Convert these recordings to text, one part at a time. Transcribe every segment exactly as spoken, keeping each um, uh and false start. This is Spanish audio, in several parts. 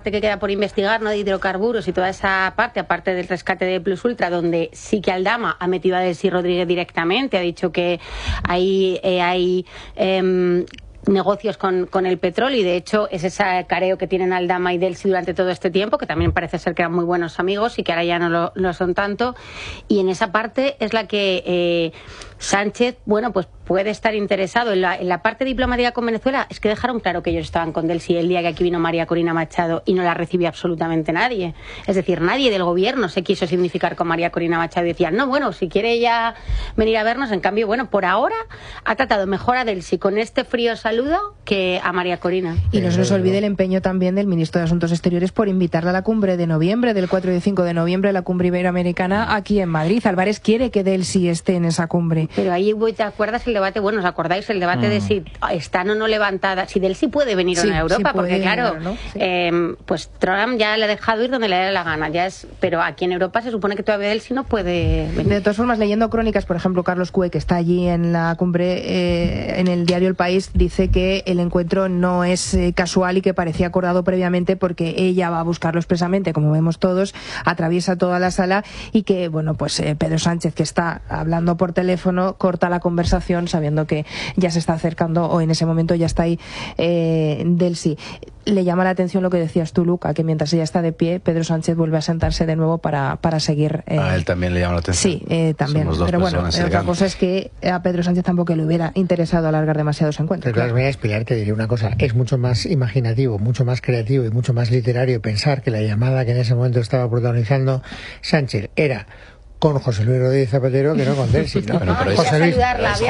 parte que queda por investigar, ¿no?, de hidrocarburos y toda esa parte, aparte del rescate de Plus Ultra, donde sí que Aldama ha metido a Delcy Rodríguez directamente, ha dicho que hay, eh, hay eh, negocios con, con el petróleo, y de hecho es ese careo que tienen Aldama y Delcy durante todo este tiempo, que también parece ser que eran muy buenos amigos y que ahora ya no lo, lo son tanto, y en esa parte es la que eh, Sánchez, bueno, pues puede estar interesado. En la, en la parte diplomática con Venezuela es que dejaron claro que ellos estaban con Delcy el día que aquí vino María Corina Machado y no la recibió absolutamente nadie. Es decir, nadie del gobierno se quiso significar con María Corina Machado y decían, no, bueno, si quiere ella venir a vernos. En cambio, bueno, por ahora ha tratado mejor a Delcy con este frío saludo que a María Corina. Y no se nos olvide el empeño también del ministro de Asuntos Exteriores por invitarla a la cumbre de noviembre, del cuatro y cinco de noviembre, la cumbre iberoamericana aquí en Madrid. Álvarez quiere que Delcy esté en esa cumbre. Pero ahí, ¿te acuerdas el debate? Bueno, ¿os acordáis el debate mm. de si están o no levantadas? Si Delcy puede venir sí, o no a Europa, sí puede, porque claro, ¿no? Sí. eh, pues Trump ya le ha dejado ir donde le dé la gana, ya es, pero aquí en Europa se supone que todavía Delcy no puede venir. De todas formas, leyendo crónicas, por ejemplo, Carlos Cue, que está allí en la cumbre, eh, en el diario El País, dice que el encuentro no es eh, casual y que parecía acordado previamente, porque ella va a buscarlo expresamente, como vemos todos, atraviesa toda la sala, y que, bueno, pues eh, Pedro Sánchez, que está hablando por teléfono, corta la conversación sabiendo que ya se está acercando, o en ese momento ya está ahí eh, Delcy. Le llama la atención lo que decías tú, Luca, que mientras ella está de pie, Pedro Sánchez vuelve a sentarse de nuevo para, para seguir. Eh... A él también le llama la atención. Sí, eh, también. Pero bueno, eh, otra cosa es que a Pedro Sánchez tampoco le hubiera interesado alargar demasiados encuentros. De todas maneras, Pilar, te diré una cosa. Es mucho más imaginativo, mucho más creativo y mucho más literario pensar que la llamada que en ese momento estaba protagonizando Sánchez era con José Luis Rodríguez Zapatero que no con Delcy, ¿no? No, pero José Luis,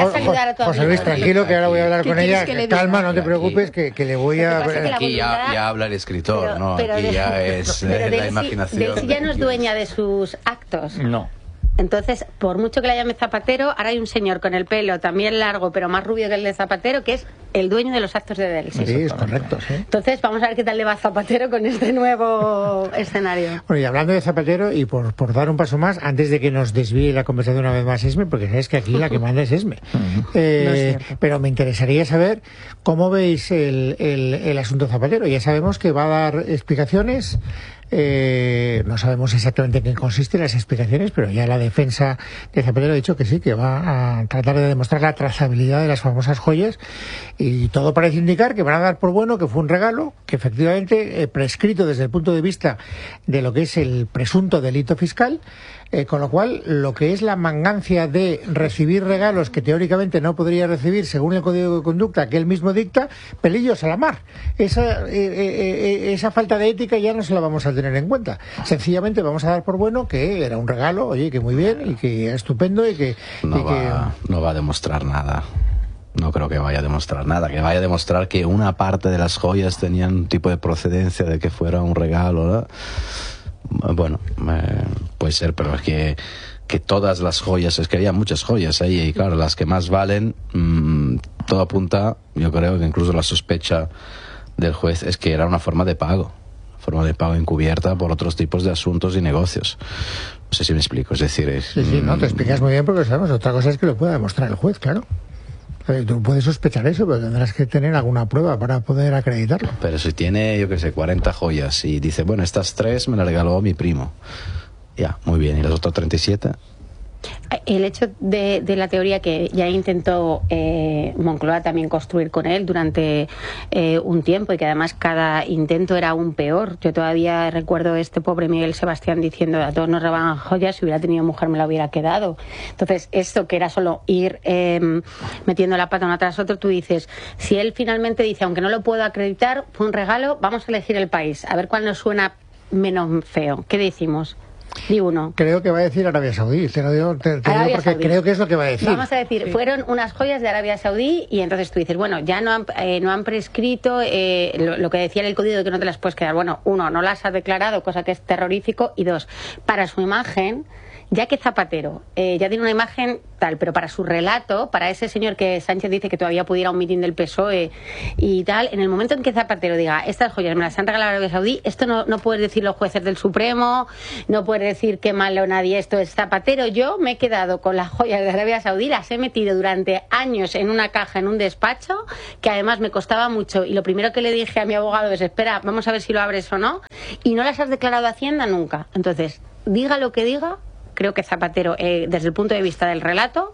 a a José Luis, tranquilo, que ahora voy a hablar con ella. Calma, no te preocupes, que, que le voy a... Aquí ya, ya habla el escritor, pero, ¿no? Pero aquí de, ya es eh, la Delcy, imaginación. Delcy ya no es dueña de sus actos. No. Entonces, por mucho que la llame Zapatero, ahora hay un señor con el pelo también largo, pero más rubio que el de Zapatero, que es el dueño de los actos de Delcy. Sí, es correcto, sí. Entonces, vamos a ver qué tal le va a Zapatero con este nuevo escenario. Bueno, y hablando de Zapatero, y por, por dar un paso más, antes de que nos desvíe la conversación una vez más Esme, porque sabes que aquí la que manda es Esme. eh, no es pero me interesaría saber cómo veis el, el, el asunto Zapatero. Ya sabemos que va a dar explicaciones. Eh, no sabemos exactamente en qué consisten las explicaciones, pero ya la defensa de Zapatero ha dicho que sí, que va a tratar de demostrar la trazabilidad de las famosas joyas, y todo parece indicar que van a dar por bueno que fue un regalo, que efectivamente eh, prescrito desde el punto de vista de lo que es el presunto delito fiscal, eh, con lo cual lo que es la mangancia de recibir regalos que teóricamente no podría recibir según el código de conducta que él mismo dicta, pelillos a la mar. Esa, eh, eh, esa falta de ética ya no se la vamos a tener en cuenta. Sencillamente vamos a dar por bueno que era un regalo, oye, que muy bien, y que estupendo, y que... No, y va, que... no va a demostrar nada. No creo que vaya a demostrar nada, que vaya a demostrar que una parte de las joyas tenían un tipo de procedencia, de que fuera un regalo, ¿no? Bueno, eh, puede ser, pero es que, que todas las joyas, es que había muchas joyas ahí, y claro, las que más valen, mmm, todo apunta, yo creo que incluso la sospecha del juez es que era una forma de pago, forma de pago encubierta por otros tipos de asuntos y negocios. No sé si me explico, es decir... Es, sí, sí, no, te explicas muy bien, porque sabemos, otra cosa es que lo pueda demostrar el juez, claro. Tú puedes sospechar eso, pero tendrás que tener alguna prueba para poder acreditarlo. Pero si tiene, yo qué sé, cuarenta joyas y dice, bueno, estas tres me las regaló mi primo. Ya, muy bien. ¿Y las otras treinta y siete? El hecho de, de la teoría que ya intentó eh, Moncloa también construir con él durante eh, un tiempo, y que además cada intento era aún peor. Yo todavía recuerdo este pobre Miguel Sebastián diciendo, a todos nos roban joyas, si hubiera tenido mujer me la hubiera quedado. Entonces, esto que era solo ir eh, metiendo la pata una tras otro, tú dices, si él finalmente dice, aunque no lo puedo acreditar, fue un regalo, vamos a elegir el país, a ver cuál nos suena menos feo. ¿Qué decimos? Di uno. Creo que va a decir Arabia Saudí. Te lo digo, te, te digo porque Saudí. Creo que es lo que va a decir. Vamos a decir, sí. Fueron unas joyas de Arabia Saudí, y entonces tú dices, bueno, ya no han, eh, no han prescrito eh, lo, lo que decía el código de que no te las puedes quedar. Bueno, uno, no las ha declarado, cosa que es terrorífico, y dos, para su imagen, ya que Zapatero eh, ya tiene una imagen tal, pero para su relato, para ese señor que Sánchez dice que todavía pudiera a un mitin del P S O E y tal, en el momento en que Zapatero diga, estas joyas me las han regalado a Arabia Saudí, esto no, no puedes decir los jueces del Supremo, no puedes decir que malo nadie, esto es Zapatero. Yo me he quedado con las joyas de Arabia Saudí, las he metido durante años en una caja, en un despacho, que además me costaba mucho, y lo primero que le dije a mi abogado es, espera, vamos a ver si lo abres o no, y no las has declarado a Hacienda nunca. Entonces, diga lo que diga, creo que Zapatero, eh, desde el punto de vista del relato,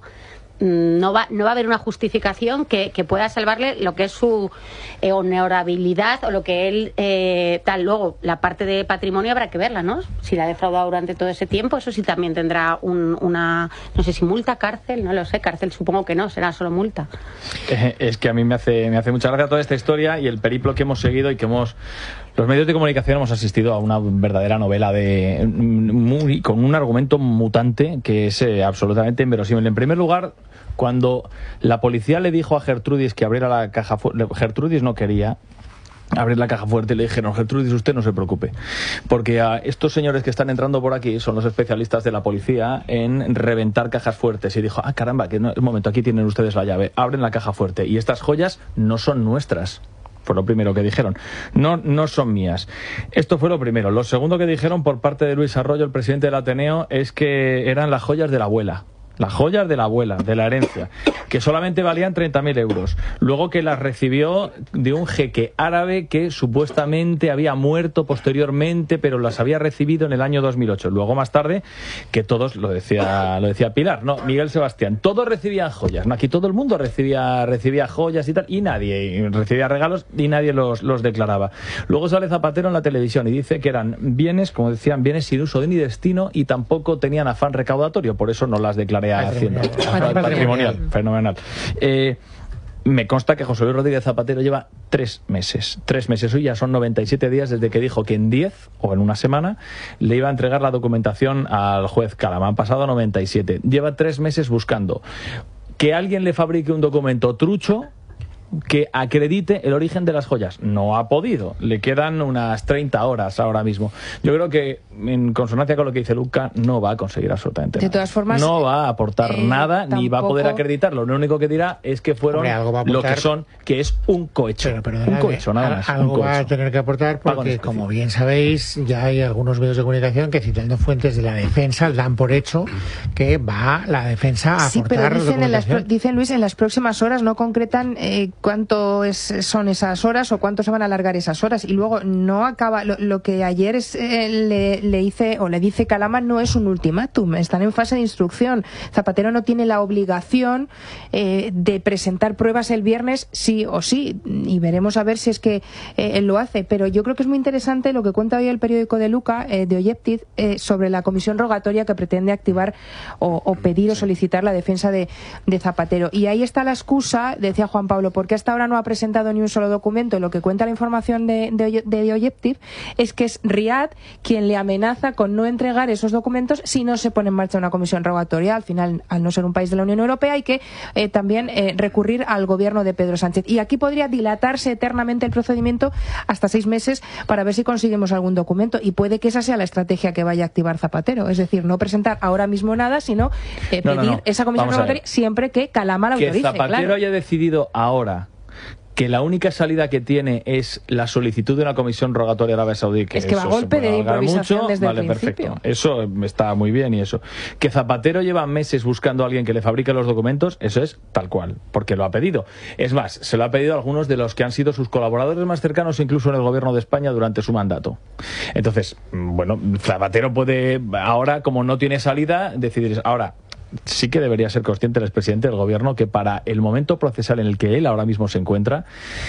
no va, no va a haber una justificación que, que pueda salvarle lo que es su eh, honorabilidad o lo que él eh, tal. Luego, la parte de patrimonio habrá que verla, ¿no? Si la ha defraudado durante todo ese tiempo, eso sí también tendrá un, una, no sé si multa, cárcel, no lo sé, cárcel supongo que no, será solo multa. Eh, es que a mí me hace, me hace mucha gracia toda esta historia y el periplo que hemos seguido y que hemos... Los medios de comunicación hemos asistido a una verdadera novela de muy, con un argumento mutante que es eh, absolutamente inverosímil. En primer lugar, cuando la policía le dijo a Gertrudis que abriera la caja fuerte, Gertrudis no quería abrir la caja fuerte y le dijeron: Gertrudis, usted no se preocupe, porque a estos señores que están entrando por aquí son los especialistas de la policía en reventar cajas fuertes. Y dijo: ah, caramba, que no, un momento, aquí tienen ustedes la llave, abren la caja fuerte y estas joyas no son nuestras. Fue lo primero que dijeron. No, no son mías. Esto fue lo primero. Lo segundo que dijeron por parte de Luis Arroyo, el presidente del Ateneo, es que eran las joyas de la abuela. Las joyas de la abuela, de la herencia, que solamente valían treinta mil euros. Luego que las recibió de un jeque árabe que supuestamente había muerto posteriormente, pero las había recibido en el año dos mil ocho. Luego más tarde, que todos, lo decía lo decía Pilar, no, Miguel Sebastián, todos recibían joyas. No, aquí todo el mundo recibía recibía joyas y tal, y nadie recibía regalos y nadie los, los declaraba. Luego sale Zapatero en la televisión y dice que eran bienes, como decían, bienes sin uso ni destino y tampoco tenían afán recaudatorio, por eso no las declaraba haciendo patrimonial, patrimonial. Fenomenal. Eh, me consta que José Luis Rodríguez Zapatero lleva tres meses. Tres meses. Hoy ya son noventa y siete días desde que dijo que en diez o en una semana le iba a entregar la documentación al juez Calama. Han pasado noventa y siete. Lleva tres meses buscando que alguien le fabrique un documento trucho que acredite el origen de las joyas. No ha podido. Le quedan unas treinta horas ahora mismo. Yo creo que, en consonancia con lo que dice Luca, no va a conseguir absolutamente nada. De todas formas, no va a aportar eh, nada, tampoco... ni va a poder acreditarlo. Lo único que dirá es que fueron Hombre, lo que son, que es un cohecho. Pero, pero un cohecho, nada más. Algo un cohecho. Va a tener que aportar porque, como bien sabéis, ya hay algunos medios de comunicación que, citando fuentes de la defensa, dan por hecho que va la defensa a sí, aportar pero dicen, en las, dicen, Luis, en las próximas horas no concretan eh, cuánto es son esas horas o cuánto se van a alargar esas horas, y luego no acaba lo, lo que ayer es, eh, le, le hice o le dice Calama no es un ultimátum, están en fase de instrucción. Zapatero no tiene la obligación eh, de presentar pruebas el viernes sí o sí, y veremos a ver si es que eh, él lo hace, pero yo creo que es muy interesante lo que cuenta hoy el periódico de Luca, eh, de Oyeptiz, eh, sobre la comisión rogatoria que pretende activar o, o pedir o solicitar la defensa de, de Zapatero, y ahí está la excusa, decía Juan Pablo, porque hasta ahora no ha presentado ni un solo documento. Lo que cuenta la información de, de, de Oyeptiv es que es Riad quien le amenaza con no entregar esos documentos si no se pone en marcha una comisión rogatoria. Al final, al no ser un país de la Unión Europea, hay que eh, también eh, recurrir al gobierno de Pedro Sánchez. Y aquí podría dilatarse eternamente el procedimiento hasta seis meses para ver si conseguimos algún documento. Y puede que esa sea la estrategia que vaya a activar Zapatero. Es decir, no presentar ahora mismo nada, sino eh, pedir no, no, no. esa comisión Vamos rogatoria siempre que Calama la autorice. Que Zapatero claro. haya decidido ahora que la única salida que tiene es la solicitud de una comisión rogatoria de Arabia Saudí, que es que va a golpe de improvisación mucho, desde vale, el principio. Perfecto. Eso está muy bien y eso. Que Zapatero lleva meses buscando a alguien que le fabrique los documentos, eso es tal cual, porque lo ha pedido. Es más, se lo ha pedido a algunos de los que han sido sus colaboradores más cercanos, incluso en el gobierno de España durante su mandato. Entonces, bueno, Zapatero puede ahora, como no tiene salida, decidir ahora. Sí que debería ser consciente el expresidente del gobierno que para el momento procesal en el que él ahora mismo se encuentra,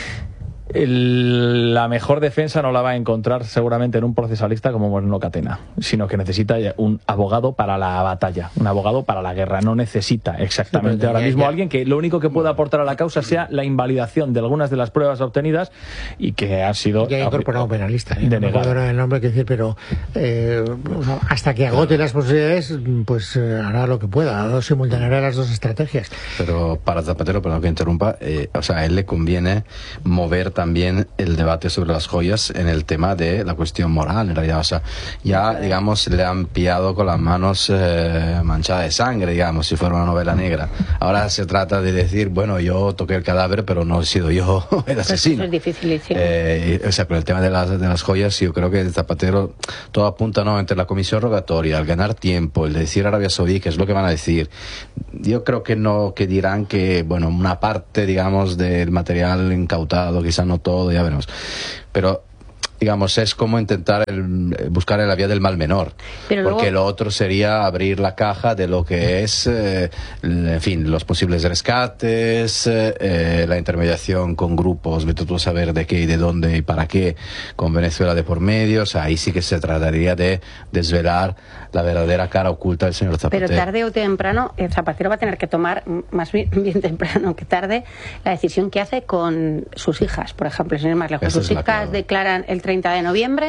el, la mejor defensa no la va a encontrar seguramente en un procesalista como Moreno Catena, sino que necesita un abogado para la batalla, un abogado para la guerra. No necesita exactamente sí, ahora ya, mismo ya. alguien que lo único que pueda aportar a la causa sea la invalidación de algunas de las pruebas obtenidas y que ha sido ya ha incorporado un penalista, ¿eh? No me acuerdo el nombre que decir, pero eh, hasta que agote las posibilidades, pues eh, hará lo que pueda, simultaneará las dos estrategias. Pero para Zapatero, perdón que interrumpa, eh, o sea, a él le conviene mover también el debate sobre las joyas en el tema de la cuestión moral, en realidad. O sea, ya, digamos, le han pillado con las manos eh, manchadas de sangre, digamos, si fuera una novela negra. Ahora se trata de decir, bueno, yo toqué el cadáver, pero no he sido yo el asesino. Eso es difícil, sí. Eh, o sea, con el tema de las, de las joyas, yo creo que el Zapatero, todo apunta, ¿no?, entre la comisión rogatoria, el ganar tiempo, el decir a Arabia Saudí, que es lo que van a decir. Yo creo que no, que dirán que, bueno, una parte, digamos, del material incautado, quizás no todo, ya veremos. Pero digamos, es como intentar el, buscar la vía del mal menor. Pero porque luego... lo otro sería abrir la caja de lo que es, eh, en fin, los posibles rescates, eh, la intermediación con grupos, vete tú a saber de qué y de dónde y para qué, con Venezuela de por medio. O sea, ahí sí que se trataría de desvelar la verdadera cara oculta del señor Zapatero. Pero tarde o temprano, el Zapatero va a tener que tomar, más bien, bien temprano que tarde, la decisión que hace con sus hijas, por ejemplo, sin ir más lejos. Sus hijas declaran el treinta de noviembre.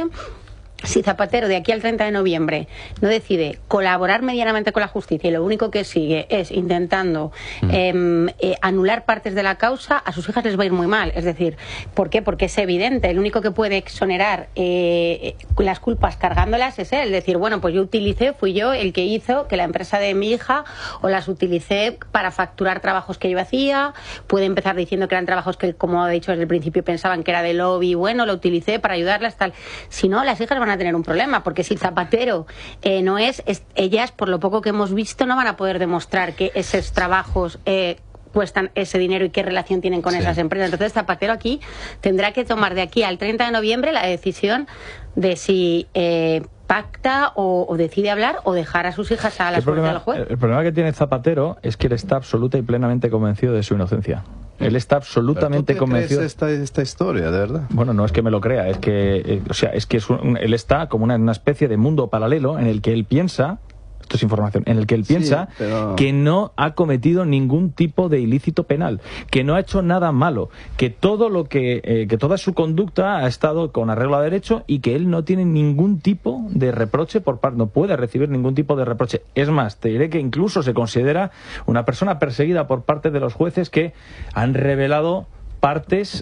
Si Zapatero de aquí al treinta de noviembre no decide colaborar medianamente con la justicia y lo único que sigue es intentando mm. eh, eh, anular partes de la causa, a sus hijas les va a ir muy mal. Es decir, ¿por qué? Porque es evidente, el único que puede exonerar eh, las culpas cargándolas es él. Es decir, bueno, pues yo utilicé, fui yo el que hizo que la empresa de mi hija, o las utilicé para facturar trabajos que yo hacía. Puede empezar diciendo que eran trabajos que, como he dicho desde el principio, pensaban que era de lobby, bueno, lo utilicé para ayudarlas, tal. Si no, las hijas van a tener un problema, porque si Zapatero eh, no es, es, ellas, por lo poco que hemos visto, no van a poder demostrar que esos trabajos eh, cuestan ese dinero y qué relación tienen con sí. esas empresas. Entonces Zapatero aquí tendrá que tomar de aquí al treinta de noviembre la decisión de si eh, pacta o, o decide hablar o dejar a sus hijas a la suerte del juez. El problema que tiene Zapatero es que él está absoluta y plenamente convencido de su inocencia. Él está absolutamente ¿Pero tú te convencido. crees esta, esta historia, de verdad? Bueno, no es que me lo crea, es que, eh, o sea, es que es un, él está como una, una especie de mundo paralelo en el que él piensa, esto es información, en el que él piensa sí, pero... que no ha cometido ningún tipo de ilícito penal, que no ha hecho nada malo, que todo lo que, eh, que toda su conducta ha estado con arreglo a derecho y que él no tiene ningún tipo de reproche por parte, no puede recibir ningún tipo de reproche. Es más, te diré que incluso se considera una persona perseguida por parte de los jueces que han revelado partes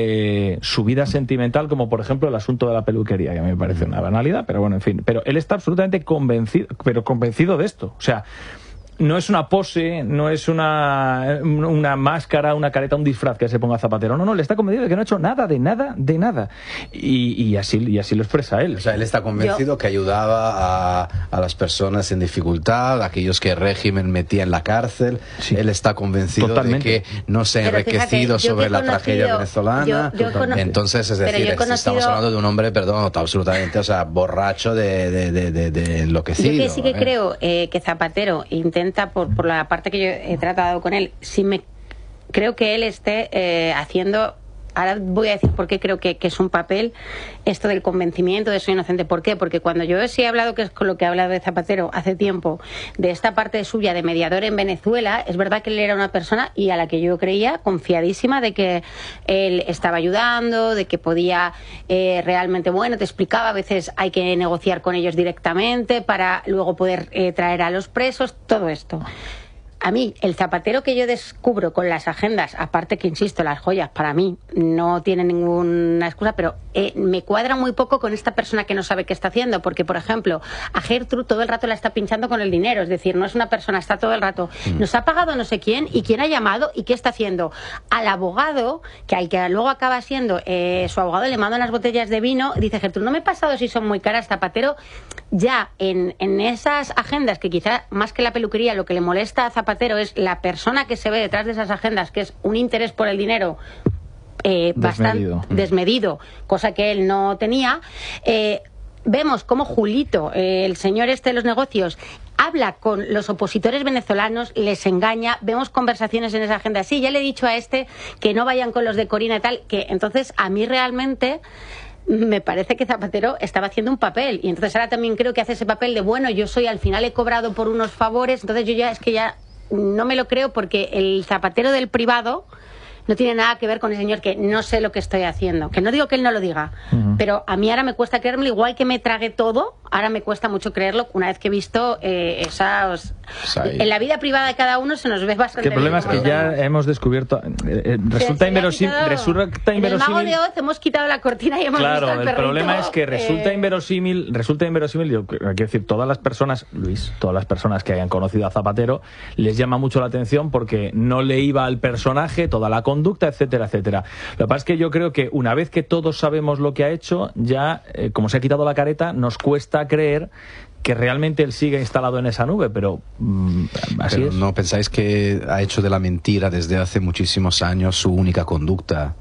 de su vida sentimental, como por ejemplo el asunto de la peluquería, que a mí me parece una banalidad, pero bueno, en fin. Pero él está absolutamente convencido, pero convencido de esto. O sea, no es una pose, no es una, una máscara, una careta, un disfraz que se ponga Zapatero. No, no, le está convencido de que no ha hecho nada, de nada, de nada. Y, y, así, y así lo expresa él. O sea, él está convencido Yo... que ayudaba a, a las personas en dificultad, a aquellos que el régimen metía en la cárcel. Sí. Él está convencido Totalmente. de que no se ha enriquecido fíjate, sobre la conocido, tragedia venezolana. Yo, yo Entonces, es decir, conocido... estamos hablando de un hombre, perdón, absolutamente, o sea, borracho de, de, de, de, de enloquecido. Yo que sí que ¿eh? creo eh, que Zapatero intenta Por, por la parte que yo he tratado con él, sí me creo que él esté eh, haciendo, ahora voy a decir por qué creo que, que es un papel esto del convencimiento de soy inocente. ¿Por qué? Porque cuando yo sí he hablado, que es con lo que he hablado de Zapatero hace tiempo, de esta parte suya de mediador en Venezuela, es verdad que él era una persona y a la que yo creía confiadísima de que él estaba ayudando, de que podía eh, realmente, bueno, te explicaba, a veces hay que negociar con ellos directamente para luego poder eh, traer a los presos, todo esto. A mí, el Zapatero que yo descubro con las agendas, aparte que, insisto, las joyas para mí no tienen ninguna excusa, pero eh, me cuadra muy poco con esta persona que no sabe qué está haciendo, porque, por ejemplo, a Gertrude todo el rato la está pinchando con el dinero, es decir, no es una persona, está todo el rato, nos ha pagado no sé quién, y quién ha llamado, y qué está haciendo. Al abogado, que al que luego acaba siendo eh, su abogado, le manda unas botellas de vino, dice Gertrude, no me he pasado si son muy caras. Zapatero, ya en, en esas agendas, que quizá más que la peluquería, lo que le molesta a Zapatero es la persona que se ve detrás de esas agendas, que es un interés por el dinero eh, desmedido. bastante desmedido, cosa que él no tenía. Eh, vemos cómo Julito, eh, el señor este de los negocios, habla con los opositores venezolanos, les engaña, vemos conversaciones en esa agenda. Sí, ya le he dicho a este que no vayan con los de Corina y tal, que entonces a mí realmente me parece que Zapatero estaba haciendo un papel, y entonces ahora también creo que hace ese papel de, bueno, yo soy, al final he cobrado por unos favores, entonces yo ya, es que ya no me lo creo, porque el Zapatero del privado no tiene nada que ver con el señor que no sé lo que estoy haciendo. Que no digo que él no lo diga, uh-huh. pero a mí ahora me cuesta creérmelo, igual que me tragué todo, ahora me cuesta mucho creerlo una vez que he visto eh, esas... Pues en la vida privada de cada uno se nos ve bastante. El problema es que ya estamos. hemos descubierto... Eh, resulta inverosímil... Resulta inverosímil... En el Mago de Oz hemos quitado la cortina y hemos claro, visto al el perrito. problema es que resulta eh... inverosímil, resulta inverosímil, yo quiero decir, todas las personas, Luis, todas las personas que hayan conocido a Zapatero, les llama mucho la atención porque no le iba al personaje, toda la conducta, etcétera, etcétera. Lo que pasa es que yo creo que una vez que todos sabemos lo que ha hecho, ya, eh, como se ha quitado la careta, nos cuesta creer que realmente él sigue instalado en esa nube, pero mmm, así pero es. ¿No pensáis que ha hecho de la mentira desde hace muchísimos años su única conducta?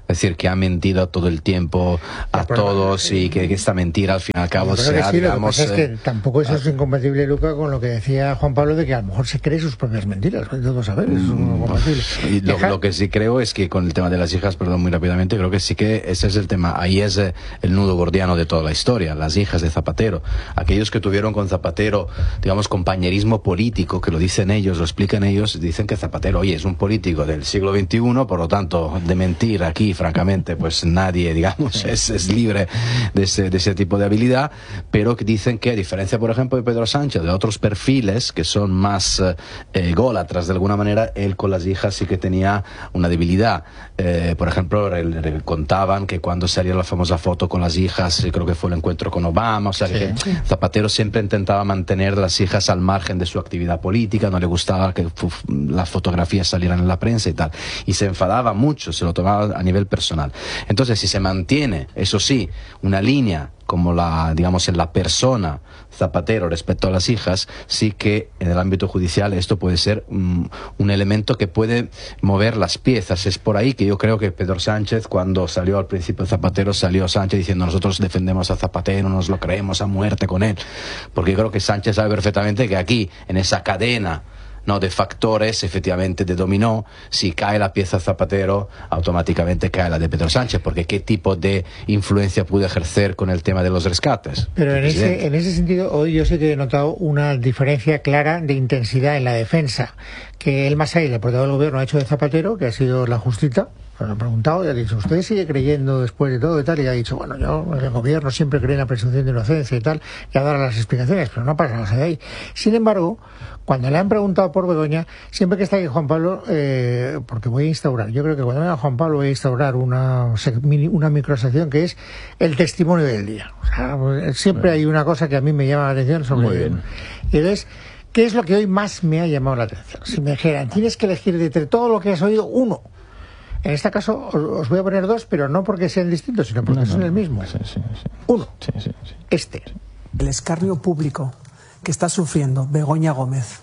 Es decir, que ha mentido todo el tiempo a pero, todos y que, que esta mentira al fin y al cabo sea, sí, digamos... Lo que pasa eh, es que tampoco eso es incompatible, Luca, con lo que decía Juan Pablo de que a lo mejor se cree sus propias mentiras. Todo saber, eso es incompatible. Y lo, lo que sí creo es que con el tema de las hijas, perdón, muy rápidamente, creo que sí que ese es el tema. Ahí es eh, el nudo gordiano de toda la historia, las hijas de Zapatero. Aquellos que tuvieron con Zapatero, digamos, compañerismo político, que lo dicen ellos, lo explican ellos, dicen que Zapatero, oye, es un político del siglo veintiuno, por lo tanto, de mentir aquí, francamente, pues nadie, digamos, es, es libre de ese, de ese tipo de habilidad, pero que dicen que, a diferencia, por ejemplo, de Pedro Sánchez, de otros perfiles que son más eh, ególatras de alguna manera, él con las hijas sí que tenía una debilidad. Eh, por ejemplo, le, le contaban que cuando salió la famosa foto con las hijas, creo que fue el encuentro con Obama, o sea, sí, que sí. Zapatero siempre intentaba mantener las hijas al margen de su actividad política, no le gustaba que uf, las fotografías salieran en la prensa y tal, y se enfadaba mucho, se lo tomaba a nivel personal. Entonces, si se mantiene, eso sí, una línea como la, digamos, en la persona Zapatero respecto a las hijas, sí que en el ámbito judicial esto puede ser um, un elemento que puede mover las piezas. Es por ahí que yo creo que Pedro Sánchez, cuando salió al principio Zapatero, salió Sánchez diciendo nosotros defendemos a Zapatero, nos lo creemos a muerte con él, porque yo creo que Sánchez sabe perfectamente que aquí, en esa cadena no de factores, efectivamente, de dominó, si cae la pieza Zapatero, automáticamente cae la de Pedro Sánchez, porque qué tipo de influencia puede ejercer con el tema de los rescates. Pero en ese, en ese sentido, hoy yo sí que he notado una diferencia clara de intensidad en la defensa, que el Masai, el portavoz del gobierno, ha hecho de Zapatero, que ha sido la justita. Lo han preguntado y ha dicho, ¿usted sigue creyendo después de todo y tal? Y ha dicho, bueno, yo, el gobierno siempre cree en la presunción de inocencia y tal, y ha dado las explicaciones, pero no pasa nada de ahí. Sin embargo, cuando le han preguntado por Begoña, siempre que está aquí Juan Pablo, eh, porque voy a instaurar, yo creo que cuando venga Juan Pablo voy a instaurar una, una microsección que es el testimonio del día. O sea, siempre hay una cosa que a mí me llama la atención sobre Muy bien. Y entonces, ¿qué es lo que hoy más me ha llamado la atención? Si me dijeran, tienes que elegir de entre todo lo que has oído, uno. En este caso os voy a poner dos, pero no porque sean distintos, sino porque no, son no, el mismo. Sí, sí, sí. Uno, sí, sí, sí. Este. El escarnio público que está sufriendo Begoña Gómez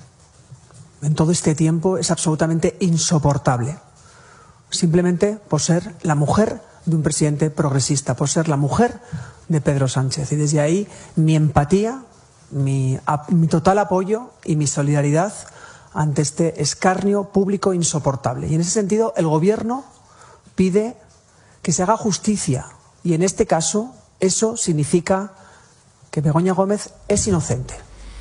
en todo este tiempo es absolutamente insoportable. Simplemente por ser la mujer de un presidente progresista, por ser la mujer de Pedro Sánchez. Y desde ahí mi empatía, mi, a, mi total apoyo y mi solidaridad ante este escarnio público insoportable. Y en ese sentido, el Gobierno pide que se haga justicia. Y en este caso, eso significa que Begoña Gómez es inocente.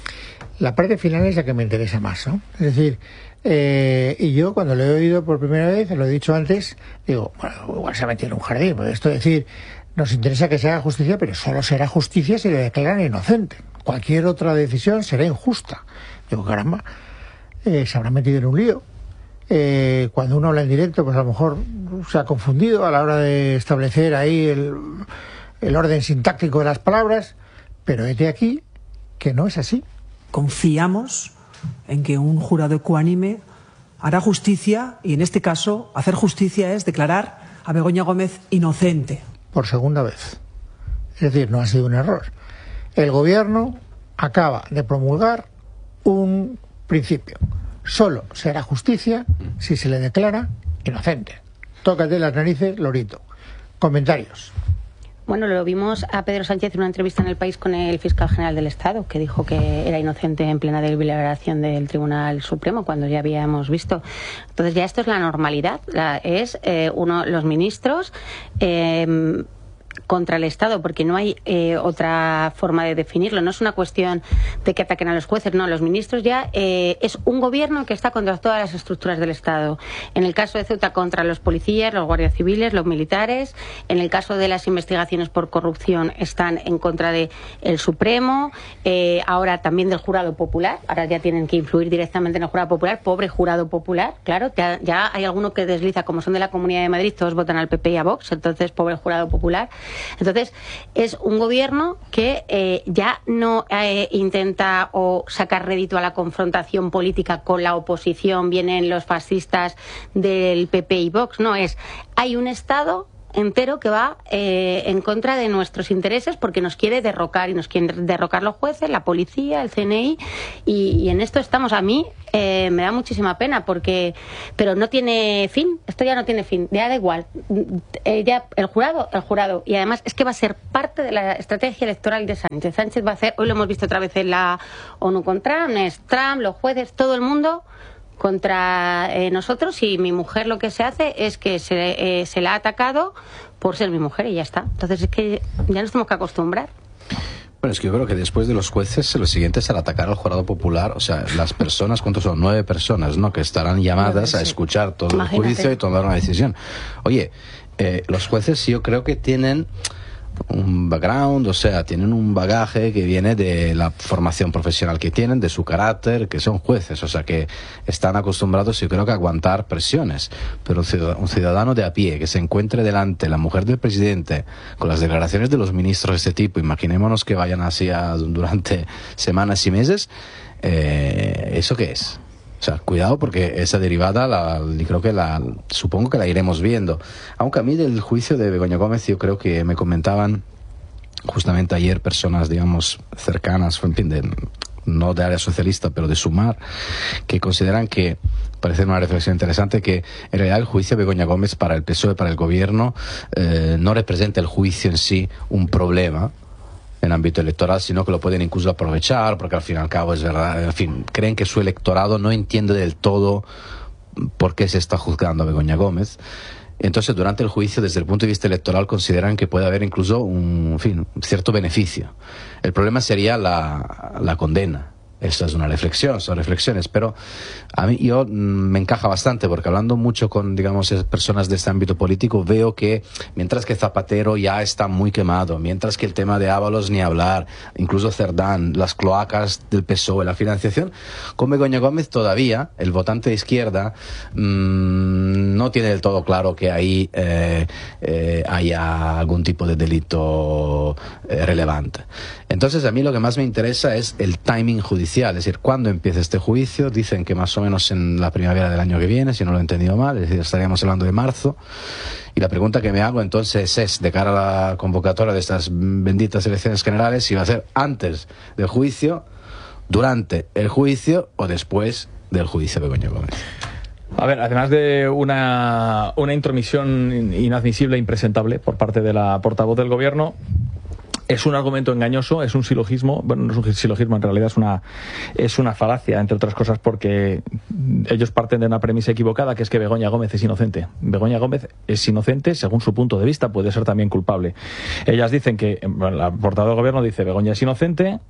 La parte final es la que me interesa más, ¿no? Es decir, eh, y yo cuando lo he oído por primera vez, lo he dicho antes, digo, bueno, igual se ha metido en un jardín, porque esto es decir, nos interesa que se haga justicia, pero solo será justicia si le declaran inocente. Cualquier otra decisión será injusta. Digo, caramba. Eh, se habrá metido en un lío. Eh, cuando uno habla en directo, pues a lo mejor se ha confundido a la hora de establecer ahí el, el orden sintáctico de las palabras, pero es de aquí que no es así. Confiamos en que un jurado ecuánime hará justicia, y en este caso hacer justicia es declarar a Begoña Gómez inocente. Por segunda vez. Es decir, no ha sido un error. El Gobierno acaba de promulgar un principio. Solo será justicia si se le declara inocente. Tócate las narices, Lorito. Comentarios. Bueno, lo vimos a Pedro Sánchez en una entrevista en El País con el fiscal general del Estado, que dijo que era inocente en plena deliberación del Tribunal Supremo, cuando ya habíamos visto. Entonces ya esto es la normalidad. La, es eh, uno los ministros eh, contra el Estado, porque no hay eh, otra forma de definirlo. No es una cuestión de que ataquen a los jueces, no, los ministros ya eh, es un gobierno que está contra todas las estructuras del Estado. En el caso de Ceuta, contra los policías, los guardias civiles, los militares. En el caso de las investigaciones por corrupción, están en contra de el Supremo, eh, ahora también del jurado popular. Ahora ya tienen que influir directamente en el jurado popular. Pobre jurado popular, claro, ya, ya hay alguno que desliza, como son de la Comunidad de Madrid, todos votan al P P y a Vox, entonces pobre jurado popular. Entonces, es un gobierno que eh, ya no eh, intenta o sacar rédito a la confrontación política con la oposición, vienen los fascistas del P P y Vox, no, es, hay un Estado entero que va eh, en contra de nuestros intereses porque nos quiere derrocar y nos quieren derrocar los jueces, la policía, el C N I y, y en esto estamos. A mí eh, me da muchísima pena porque pero no tiene fin, esto ya no tiene fin, ya da igual. Eh, ya, el jurado, el jurado y además es que va a ser parte de la estrategia electoral de Sánchez. Sánchez va a hacer, hoy lo hemos visto otra vez en la ONU con Trump, es Trump, los jueces, todo el mundo contra eh, nosotros y mi mujer lo que se hace es que se, eh, se la ha atacado por ser mi mujer y ya está. Entonces es que ya nos tenemos que acostumbrar. Bueno, es que yo creo que después de los jueces lo siguiente será atacar al jurado popular, o sea, las personas, ¿cuántos son? Nueve personas, ¿no? Que estarán llamadas a escuchar todo Imagínate. el juicio y tomar una decisión. Oye, eh, los jueces yo creo que tienen un background, o sea, tienen un bagaje que viene de la formación profesional que tienen, de su carácter, que son jueces, o sea, que están acostumbrados, yo creo que a aguantar presiones. Pero un ciudadano de a pie que se encuentre delante la mujer del presidente con las declaraciones de los ministros de este tipo, imaginémonos que vayan así a, durante semanas y meses, eh, ¿eso qué es? O sea, cuidado porque esa derivada la, creo que la, supongo que la iremos viendo. Aunque a mí del juicio de Begoña Gómez yo creo que me comentaban justamente ayer personas, digamos, cercanas, en fin, de, no de área socialista, pero de Sumar, que consideran que, parece una reflexión interesante, que en realidad el juicio de Begoña Gómez para el P S O E, para el gobierno, eh, no representa el juicio en sí un problema en ámbito electoral, sino que lo pueden incluso aprovechar, porque al fin y al cabo es verdad, en fin, creen que su electorado no entiende del todo por qué se está juzgando a Begoña Gómez. Entonces, durante el juicio, desde el punto de vista electoral, consideran que puede haber incluso un, en fin, un cierto beneficio. El problema sería la, la condena. Esto es una reflexión, son reflexiones, pero a mí yo me encaja bastante porque hablando mucho con, digamos, personas de este ámbito político veo que mientras que Zapatero ya está muy quemado, mientras que el tema de Ábalos ni hablar, incluso Cerdán, las cloacas del P S O E, la financiación, con Begoña Gómez todavía el votante de izquierda mmm, no tiene del todo claro que ahí eh, eh, haya algún tipo de delito eh, relevante. Entonces a mí lo que más me interesa es el timing judicial. Es decir, ¿cuándo empieza este juicio? Dicen que más o menos en la primavera del año que viene, si no lo he entendido mal, es decir, estaríamos hablando de marzo. Y la pregunta que me hago entonces es, de cara a la convocatoria de estas benditas elecciones generales, si va a ser antes del juicio, durante el juicio o después del juicio de Begoña Gómez. A ver, además de una, una intromisión inadmisible e impresentable por parte de la portavoz del gobierno, es un argumento engañoso, es un silogismo, bueno, no es un silogismo, en realidad es una, es una falacia, entre otras cosas porque ellos parten de una premisa equivocada, que es que Begoña Gómez es inocente. Begoña Gómez es inocente según su punto de vista, puede ser también culpable. Ellas dicen que, bueno, la portavoz del gobierno dice Begoña es inocente,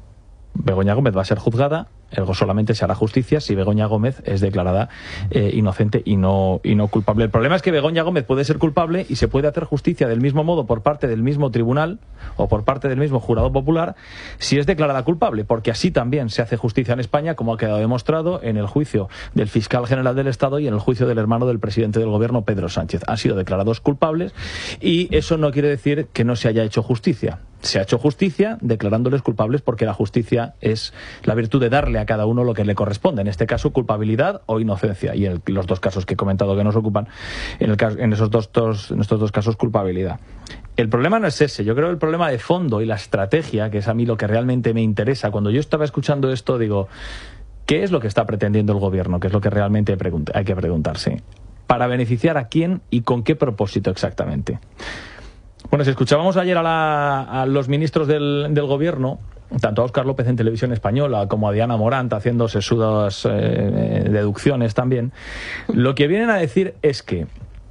Begoña Gómez va a ser juzgada, ergo solamente se hará justicia si Begoña Gómez es declarada eh, inocente y no, y no culpable. El problema es que Begoña Gómez puede ser culpable y se puede hacer justicia del mismo modo por parte del mismo tribunal o por parte del mismo jurado popular si es declarada culpable, porque así también se hace justicia en España, como ha quedado demostrado en el juicio del fiscal general del Estado y en el juicio del hermano del presidente del gobierno, Pedro Sánchez. Han sido declarados culpables y eso no quiere decir que no se haya hecho justicia. Se ha hecho justicia declarándoles culpables porque la justicia es la virtud de darle a cada uno lo que le corresponde, en este caso culpabilidad o inocencia, y en los dos casos que he comentado que nos ocupan, en, el caso, en, esos dos, dos, en estos dos casos culpabilidad. El problema no es ese, yo creo que el problema de fondo y la estrategia, que es a mí lo que realmente me interesa, cuando yo estaba escuchando esto digo, ¿qué es lo que está pretendiendo el gobierno? ¿Qué es lo que realmente hay que preguntarse? ¿Para beneficiar a quién y con qué propósito exactamente? Bueno, si escuchábamos ayer a, la, a los ministros del, del gobierno, tanto a Óscar López en Televisión Española como a Diana Morant haciendo sesudas eh, deducciones también, lo que vienen a decir es que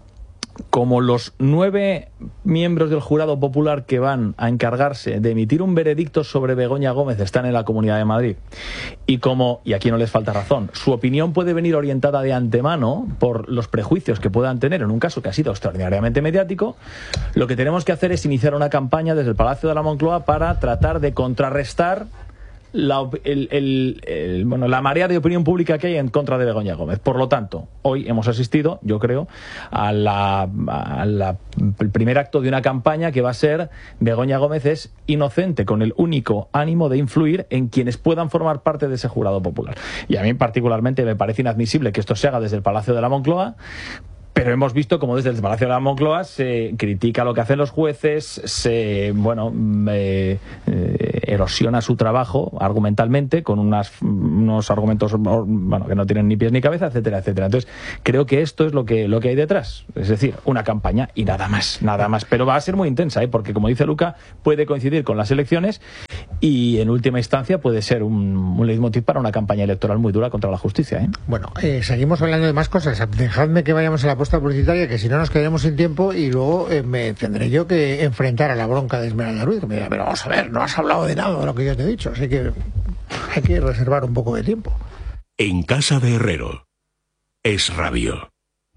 como los nueve miembros del jurado popular que van a encargarse de emitir un veredicto sobre Begoña Gómez están en la Comunidad de Madrid, y como, y aquí no les falta razón, su opinión puede venir orientada de antemano por los prejuicios que puedan tener en un caso que ha sido extraordinariamente mediático, lo que tenemos que hacer es iniciar una campaña desde el Palacio de la Moncloa para tratar de contrarrestar La, el, el, el, bueno, la marea de opinión pública que hay en contra de Begoña Gómez. Por lo tanto, hoy hemos asistido, yo creo, a la, a la el primer acto de una campaña que va a ser Begoña Gómez es inocente, con el único ánimo de influir en quienes puedan formar parte de ese jurado popular. Y a mí particularmente me parece inadmisible que esto se haga desde el Palacio de la Moncloa, Pero hemos visto como desde el Palacio de la Moncloa se critica lo que hacen los jueces, se, bueno, eh, eh, erosiona su trabajo argumentalmente con unas, unos argumentos, bueno, que no tienen ni pies ni cabeza, etcétera, etcétera. Entonces, creo que esto es lo que, lo que hay detrás. Es decir, una campaña y nada más, nada más. Pero va a ser muy intensa, ¿eh? Porque, como dice Luca, puede coincidir con las elecciones y, en última instancia, puede ser un, un leitmotiv para una campaña electoral muy dura contra la justicia, ¿eh? Bueno, eh, seguimos hablando de más cosas. Dejadme que vayamos a la posta publicitaria, que si no nos quedaremos sin tiempo y luego eh, me tendré yo que enfrentar a la bronca de Esmeralda Ruiz, que me dirá, pero vamos a ver, no has hablado de nada de lo que yo te he dicho, así que hay que reservar un poco de tiempo. En casa de Herrero, Es Radio.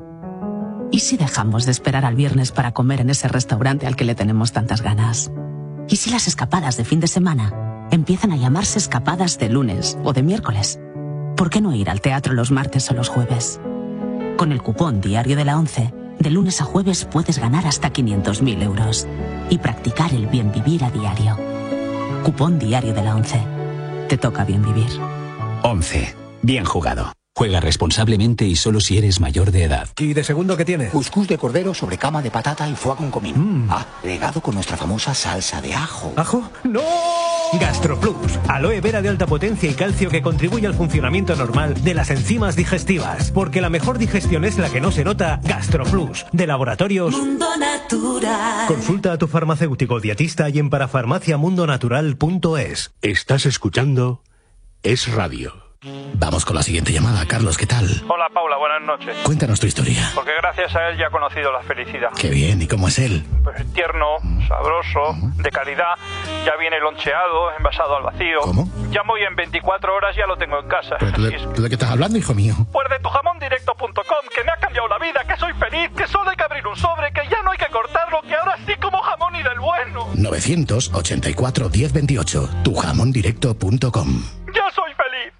¿Y si dejamos de esperar al viernes para comer en ese restaurante al que le tenemos tantas ganas? ¿Y si las escapadas de fin de semana empiezan a llamarse escapadas de lunes o de miércoles? ¿Por qué no ir al teatro los martes o los jueves? Con el cupón Diario de la ONCE, de lunes a jueves puedes ganar hasta quinientos mil euros y practicar el bien vivir a diario. Cupón Diario de la ONCE. Te toca bien vivir. ONCE. Bien jugado. Juega responsablemente y solo si eres mayor de edad. ¿Y de segundo qué tiene? Cuscús de cordero sobre cama de patata y foie con comino. Mm. Ah, regado con nuestra famosa salsa de ajo. ¿Ajo? ¡No! GastroPlus, aloe vera de alta potencia y calcio que contribuye al funcionamiento normal de las enzimas digestivas. Porque la mejor digestión es la que no se nota. GastroPlus, de Laboratorios Mundo Natural. Consulta a tu farmacéutico dietista y en parafarmacia mundo natural punto es. Estás escuchando Es Radio. Vamos con la siguiente llamada. Carlos, ¿qué tal? Hola Paula, buenas noches. Cuéntanos tu historia. Porque gracias a él ya he conocido la felicidad. Qué bien, ¿y cómo es él? Pues tierno, sabroso, de calidad, ya viene loncheado, envasado al vacío. ¿Cómo? Llamo y en veinticuatro horas ya lo tengo en casa. ¿Pero tú, de, es... ¿tú de qué estás hablando, hijo mío? Pues de tu jamón directo punto com, que me ha cambiado la vida, que soy feliz, que solo hay que abrir un sobre, que ya no hay que cortarlo, que ahora sí como jamón y del bueno. novecientos ochenta y cuatro, diez veintiocho, tu jamón directo punto com. ¡Ya soy feliz!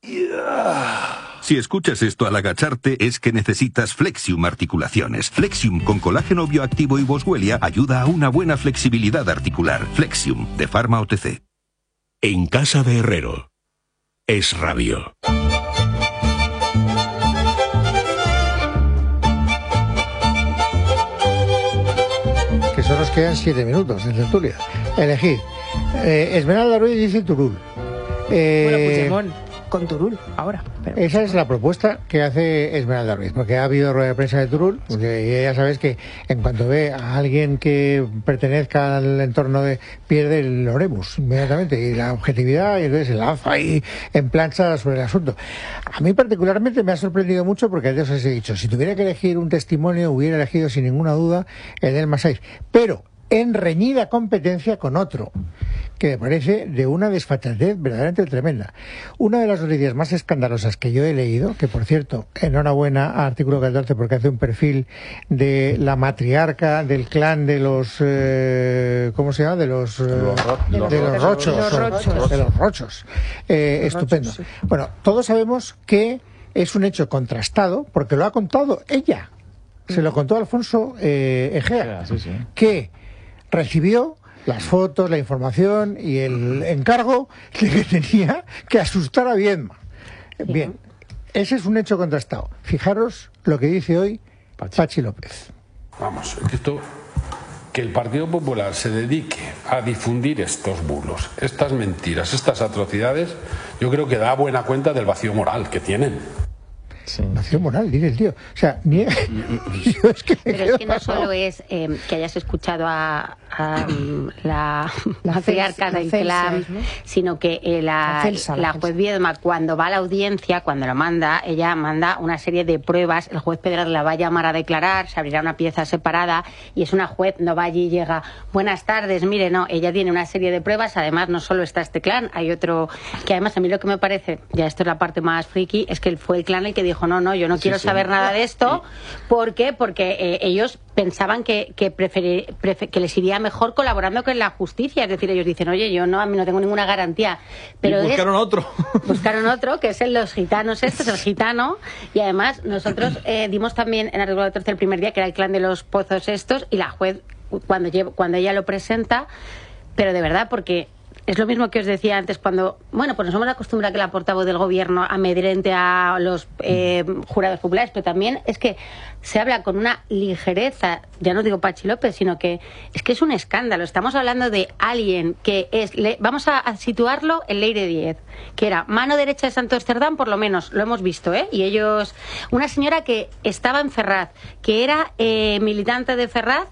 Si escuchas esto al agacharte es que necesitas Flexium Articulaciones. Flexium con colágeno bioactivo y boswellia ayuda a una buena flexibilidad articular. Flexium, de Pharma O T C. En casa de Herrero, Es Radio. Que solo nos quedan siete minutos de tertulia. Elegid. Eh, Esmeralda Ruiz dice Turul. Eh, bueno, Puigdemont con Turul, ahora. Pero... Esa es la propuesta que hace Esmeralda Ruiz, porque ha habido rueda de prensa de Turul, porque ya sabes que en cuanto ve a alguien que pertenezca al entorno de pierde el oremus inmediatamente, y la objetividad, y entonces se lanza ahí en plancha sobre el asunto. A mí particularmente me ha sorprendido mucho porque antes os he dicho, si tuviera que elegir un testimonio, hubiera elegido sin ninguna duda el del Massair, pero en reñida competencia con otro que me parece de una desfachatez verdaderamente tremenda. Una de las noticias más escandalosas que yo he leído, que por cierto, enhorabuena a Artículo catorce porque hace un perfil de la matriarca del clan de los eh, ¿cómo se llama? De los, eh, de los, de los rochos, los rochos. de los rochos. Eh, los estupendo. Rochos, sí. Bueno, todos sabemos que es un hecho contrastado porque lo ha contado ella. Se lo contó Alfonso eh, Egea, sí, sí. que recibió las fotos, la información y el encargo de que tenía que asustar a Viedma. Bien, ese es un hecho contrastado. Fijaros lo que dice hoy Pachi, Pachi López. Vamos, esto, que el Partido Popular se dedique a difundir estos bulos, estas mentiras, estas atrocidades, yo creo que da buena cuenta del vacío moral que tienen. Sí. Vacío moral, dice el tío. O sea, ni... Yo es que Pero es que no solo es eh, que hayas escuchado a, a um, la matriarca del clan, ¿no? Sino que eh, la, la, Celsa, la, la juez Viedma, cuando va a la audiencia, cuando lo manda, ella manda una serie de pruebas, el juez Pedral la va a llamar a declarar, se abrirá una pieza separada, y es una juez, no va allí y llega, buenas tardes, mire, no, ella tiene una serie de pruebas, además no solo está este clan, hay otro, que además a mí lo que me parece, ya esto es la parte más friki, es que fue el clan el que dijo, no, no, yo no quiero sí, sí. saber nada de esto. ¿Por qué? Porque eh, ellos pensaban que, que, preferir, prefer, que les iría mejor colaborando con la justicia. Es decir, ellos dicen, oye, yo no, a mí no tengo ninguna garantía. Pero y buscaron es, otro. Buscaron otro, que es el los gitanos, este es el gitano. Y además, nosotros eh, dimos también en Artículo catorce el primer día, que era el clan de los pozos estos, y la juez, cuando, llevo, cuando ella lo presenta, pero de verdad, porque es lo mismo que os decía antes cuando, bueno, pues nos hemos acostumbrado a que la portavoz del gobierno amedrente a los eh, jurados populares, pero también es que se habla con una ligereza, ya no digo Pachi López, sino que es que es un escándalo. Estamos hablando de alguien que es, le, vamos a, a situarlo en Leire Díez, que era mano derecha de Santo Amsterdam, por lo menos, lo hemos visto, ¿eh? Y ellos, una señora que estaba en Ferraz, que era eh, militante de Ferraz,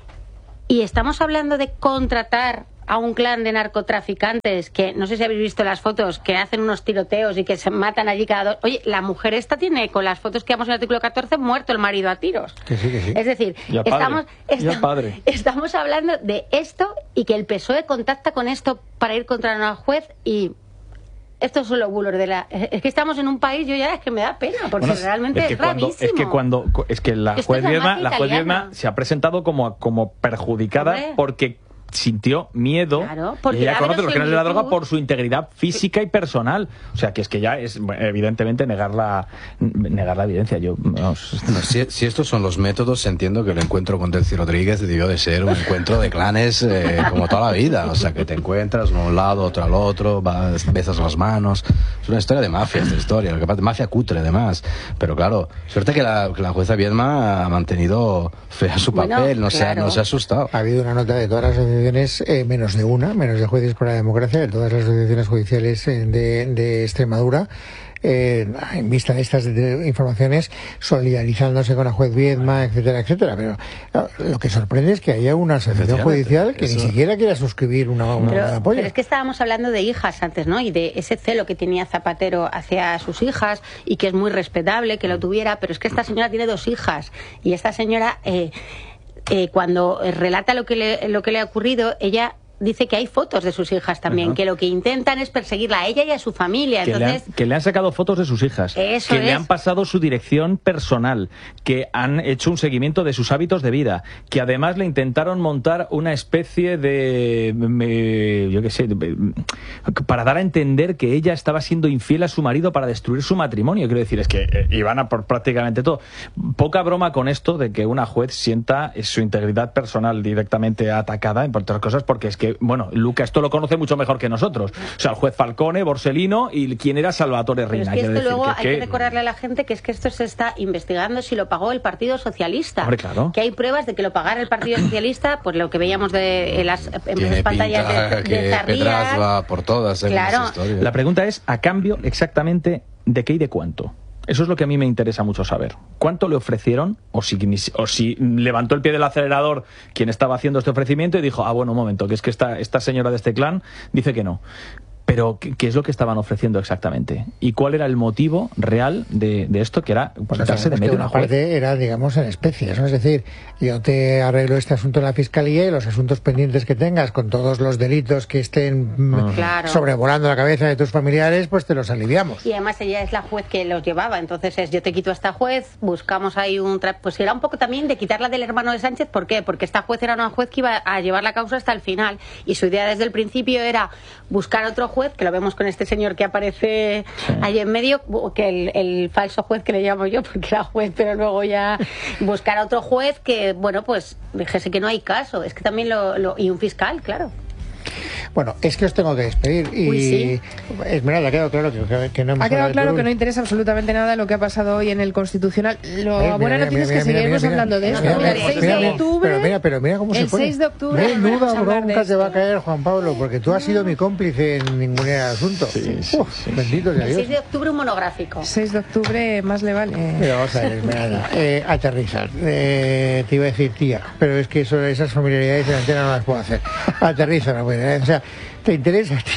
y estamos hablando de contratar a un clan de narcotraficantes que, no sé si habéis visto las fotos, que hacen unos tiroteos y que se matan allí cada dos. Oye, la mujer esta tiene, con las fotos que vamos en el artículo catorce, muerto el marido a tiros. Que sí, que sí. Es decir, Ya estamos, padre, ya estamos, padre. estamos hablando de esto y que el P S O E contacta con esto para ir contra una juez y... Estos son los bulos de la... Es que estamos en un país, yo ya es que me da pena, porque Bueno, realmente es, es que cuando, gravísimo. es que cuando es que la Esto juez es la Viedma, mafia la juez italiana. Viedma se ha presentado como, como perjudicada Hombre. porque sintió miedo, Claro, y porque ella da conoce los genes de la droga verosimilitud. por su integridad física y personal. O sea, que es que ya es evidentemente negar la negar la evidencia. Yo vamos, No, si, si estos son los métodos, entiendo que el encuentro con Delcy Rodríguez debió de ser un encuentro de clanes eh, como toda la vida. O sea, que te encuentras uno a un lado, otro al otro, vas, besas las manos. Es una historia de mafia esta historia. Lo que pasa, mafia cutre además. Pero claro, suerte que la, que la jueza Viedma ha mantenido fea su Bueno, papel, no, se ha, claro. no se ha asustado. Ha habido una nota de todas las asociaciones, eh, menos de una, menos de Jueces por la Democracia, de todas las asociaciones judiciales eh, de, de Extremadura, eh, en vista de estas de- informaciones, solidarizándose con la juez Viedma, etcétera, etcétera. Pero claro, lo que sorprende es que haya una asociación Efectivamente, judicial que ni eso- siquiera quiera suscribir una, una Pero, orden de apoyo. pero es que estábamos hablando de hijas antes, ¿no? Y de ese celo que tenía Zapatero hacia sus hijas y que es muy respetable que lo tuviera, pero es que esta señora tiene dos hijas y esta señora, eh, eh, cuando relata lo que, le, lo que le ha ocurrido, ella dice que hay fotos de sus hijas también, Ajá. que lo que intentan es perseguirla a ella y a su familia. que, le han, Entonces, que le han sacado fotos de sus hijas, Eso que le es. han pasado su dirección personal, que han hecho un seguimiento de sus hábitos de vida, que además le intentaron montar una especie de, me- yo qué sé, de- para dar a entender que ella estaba siendo infiel a su marido para destruir su matrimonio. Quiero decir, es que eh, iban a por prácticamente todo. Poca broma con esto de que una juez sienta su integridad personal directamente atacada, entre otras cosas, porque es que, bueno, Luca esto lo conoce mucho mejor que nosotros. O sea, el juez Falcone, Borsellino y quien era Salvatore pero es Reina. que Quiero esto decir luego que- hay que que- recordarle a la gente que es que esto se está investigando si lo pagó el Partido Socialista. Hombre, claro. Que hay pruebas de que lo pagara el Partido Socialista, por lo que veíamos de en las, en Tiene las pantallas pinta de, de que Zarrías. Pedraz va por todas en Claro. esa historia. La pregunta es, a cambio, exactamente de qué y de cuánto. Eso es lo que a mí me interesa mucho saber. ¿Cuánto le ofrecieron? O si, o si levantó el pie del acelerador quien estaba haciendo este ofrecimiento y dijo, ah, bueno, un momento, que es que esta, esta señora de este clan dice que no. Pero, ¿qué, qué es lo que estaban ofreciendo exactamente? ¿Y cuál era el motivo real de, de esto? Que era Pues quitarse de sabemos medio que una una juez. parte era, digamos, en especies, ¿no? Es decir, yo te arreglo este asunto en la Fiscalía y los asuntos pendientes que tengas con todos los delitos que estén mm, Claro. sobrevolando la cabeza de tus familiares, pues te los aliviamos. Y además ella es la juez que los llevaba, entonces es yo te quito a esta juez, buscamos ahí un... Tra pues era un poco también de quitarla del hermano de Sánchez, ¿por qué? Porque esta juez era una juez que iba a llevar la causa hasta el final y su idea desde el principio era buscar otro juez, que lo vemos con este señor que aparece sí. ahí en medio, que el, el falso juez que le llamo yo, porque era juez, pero luego ya buscar a otro juez que, bueno, pues dijese que no hay caso, es que también lo... lo y un fiscal, claro. Bueno, es que os tengo que despedir y Uy, sí. Esmeralda, ha quedado claro que, que no hemos Ha quedado claro que no interesa interesa absolutamente nada lo que ha pasado hoy en el Constitucional. Lo, la buena noticia es que seguiremos hablando de esto. Mira, Mira, mira, el seis mira, de mira, octubre, pero mira, pero mira cómo se el pone. seis de octubre Menuda vamos a hablar de bronca te va a esto. caer, Juan Pablo, porque tú has sido mi cómplice en ningún asunto. Sí, sí, Uf, sí. bendito sea El Dios. seis de octubre un monográfico. seis de octubre más le vale. Pero vamos a ver, Esmeralda, eh, aterrizar. Eh, te iba a decir tía, pero es que eso, esas familiaridades de la antena no las puedo hacer. Aterriza, no puede. O sea, ¿te interesa a ti?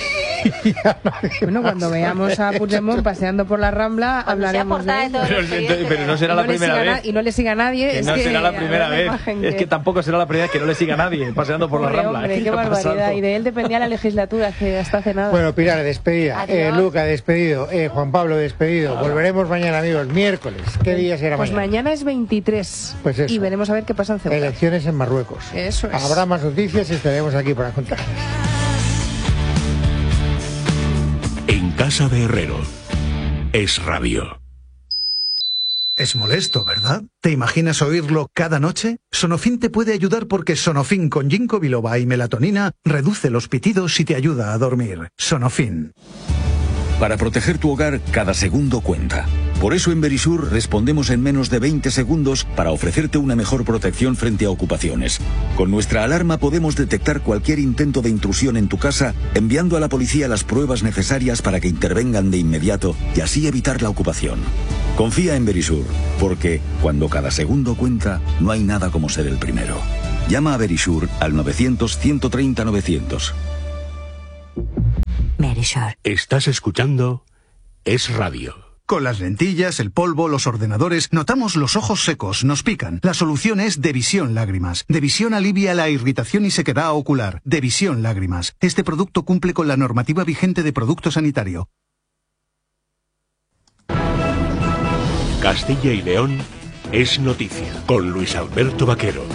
Bueno, cuando veamos a Puigdemont paseando por la Rambla, Cuando sea hablaremos de portada de ello. todos los Pero, periódicos. pero no será Y la no le primera siga vez. na- y no le siga a nadie. Que es no que, será la a ver, primera la vez. imagen Es que tampoco será la primera vez que no le siga a nadie paseando por la Pobre Rambla. hombre, ¿Qué qué está barbaridad. pasando? Y de él dependía la legislatura hace, hasta hace nada. Bueno, Pilar, despedida. Adiós. Eh, Luca, despedido. Eh, Juan Pablo, despedido. Volveremos mañana, amigos. Miércoles. ¿Qué día será pues mañana? mañana es veintitrés. Pues eso. Y veremos a ver qué pasa en Ceuta. Elecciones en Marruecos. Eso es. Habrá más noticias y estaremos aquí para contar. En casa de Herrero. Es Radio. Es molesto, ¿verdad? ¿Te imaginas oírlo cada noche? Sonofin te puede ayudar porque Sonofin con ginkgo biloba y melatonina reduce los pitidos y te ayuda a dormir. Sonofin. Para proteger tu hogar, cada segundo cuenta. Por eso en Verisur respondemos en menos de veinte segundos para ofrecerte una mejor protección frente a ocupaciones. Con nuestra alarma podemos detectar cualquier intento de intrusión en tu casa, enviando a la policía las pruebas necesarias para que intervengan de inmediato y así evitar la ocupación. Confía en Verisur, porque cuando cada segundo cuenta, no hay nada como ser el primero. Llama a Verisur al novecientos, ciento treinta, novecientos. Verisur. Estás escuchando Es Radio. Con las lentillas, el polvo, los ordenadores, notamos los ojos secos, nos pican. La solución es Devisión Lágrimas. Devisión alivia la irritación y sequedad ocular. Devisión Lágrimas. Este producto cumple con la normativa vigente de producto sanitario. Castilla y León es noticia, con Luis Alberto Vaquero.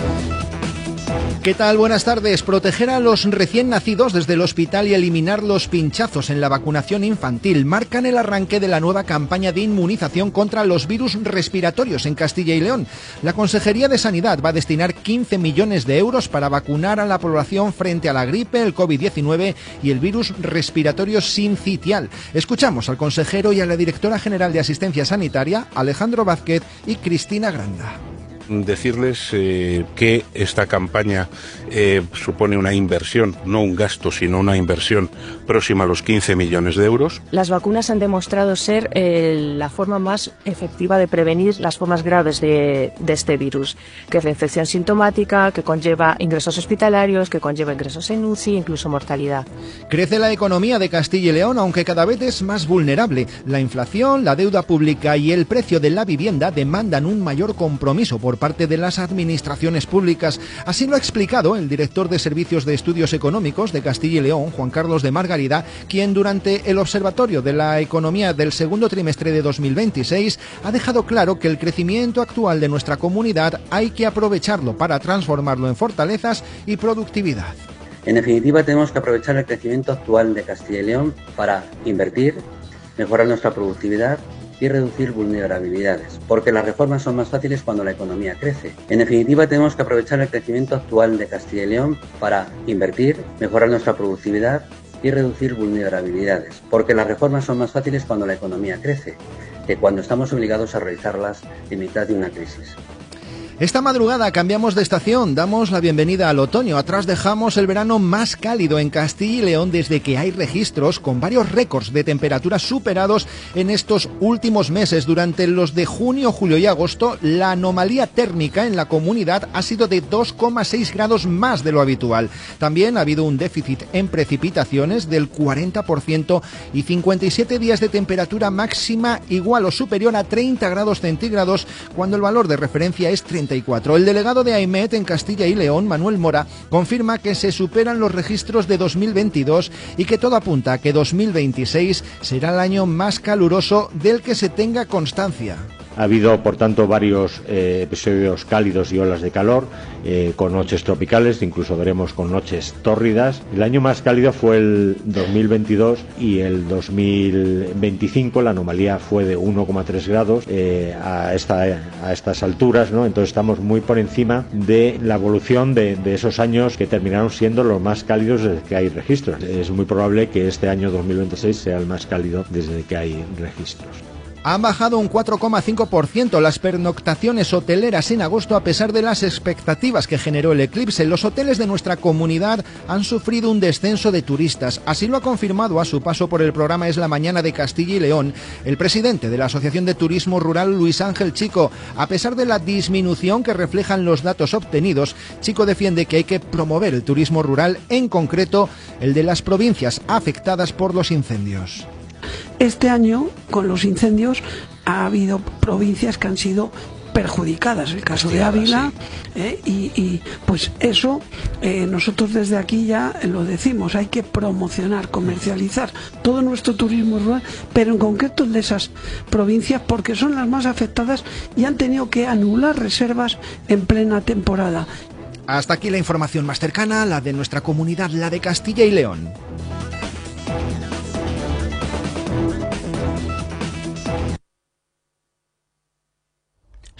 ¿Qué tal? Buenas tardes. Proteger a los recién nacidos desde el hospital y eliminar los pinchazos en la vacunación infantil marcan el arranque de la nueva campaña de inmunización contra los virus respiratorios en Castilla y León. La Consejería de Sanidad va a destinar quince millones de euros para vacunar a la población frente a la gripe, el COVID diecinueve y el virus respiratorio sincitial. Escuchamos al consejero y a la directora general de Asistencia Sanitaria, Alejandro Vázquez, y Cristina Granda. Decirles eh, que esta campaña eh, supone una inversión, no un gasto, sino una inversión próxima a los quince millones de euros. Las vacunas han demostrado ser eh, la forma más efectiva de prevenir las formas graves de, de este virus, que es la infección sintomática, que conlleva ingresos hospitalarios, que conlleva ingresos en U C I, incluso mortalidad. Crece la economía de Castilla y León, aunque cada vez es más vulnerable. La inflación, la deuda pública y el precio de la vivienda demandan un mayor compromiso por parte de las administraciones públicas. Así lo ha explicado el director de Servicios de Estudios Económicos de Castilla y León, Juan Carlos de Margarida, quien durante el Observatorio de la Economía del segundo trimestre de dos mil veintiséis ha dejado claro que el crecimiento actual de nuestra comunidad hay que aprovecharlo para transformarlo en fortalezas y productividad. En definitiva, tenemos que aprovechar el crecimiento actual de Castilla y León para invertir, mejorar nuestra productividad y reducir vulnerabilidades, porque las reformas son más fáciles cuando la economía crece. En definitiva, tenemos que aprovechar el crecimiento actual de Castilla y León para invertir, mejorar nuestra productividad y reducir vulnerabilidades, porque las reformas son más fáciles cuando la economía crece, que cuando estamos obligados a realizarlas en mitad de una crisis. Esta madrugada cambiamos de estación, damos la bienvenida al otoño. Atrás dejamos el verano más cálido en Castilla y León desde que hay registros con varios récords de temperaturas superados en estos últimos meses. Durante los de junio, julio y agosto, la anomalía térmica en la comunidad ha sido de dos coma seis grados más de lo habitual. También ha habido un déficit en precipitaciones del cuarenta por ciento y cincuenta y siete días de temperatura máxima igual o superior a treinta grados centígrados, cuando el valor de referencia es treinta y cuatro. El delegado de AEMET en Castilla y León, Manuel Mora, confirma que se superan los registros de dos mil veintidós y que todo apunta a que dos mil veintiséis será el año más caluroso del que se tenga constancia. Ha habido, por tanto, varios eh, episodios cálidos y olas de calor, eh, con noches tropicales, incluso veremos con noches tórridas. El año más cálido fue el dos mil veintidós y el dos mil veinticinco la anomalía fue de uno coma tres grados eh, a, esta, a estas alturas, ¿no? Entonces estamos muy por encima de la evolución de, de esos años que terminaron siendo los más cálidos desde que hay registros. Es muy probable que este año dos mil veintiséis sea el más cálido desde que hay registros. Han bajado un cuatro coma cinco por ciento las pernoctaciones hoteleras en agosto a pesar de las expectativas que generó el eclipse. Los hoteles de nuestra comunidad han sufrido un descenso de turistas. Así lo ha confirmado a su paso por el programa Es la Mañana de Castilla y León el presidente de la Asociación de Turismo Rural, Luis Ángel Chico. A pesar de la disminución que reflejan los datos obtenidos, Chico defiende que hay que promover el turismo rural, en concreto el de las provincias afectadas por los incendios. Este año, con los incendios, ha habido provincias que han sido perjudicadas, el caso de Ávila, sí. eh, y, y pues eso eh, nosotros desde aquí ya lo decimos, hay que promocionar, comercializar todo nuestro turismo rural, pero en concreto el de esas provincias, porque son las más afectadas y han tenido que anular reservas en plena temporada. Hasta aquí la información más cercana, la de nuestra comunidad, la de Castilla y León.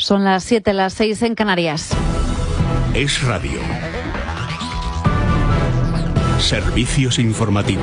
Son las siete, las seis en Canarias. Es Radio. Servicios informativos.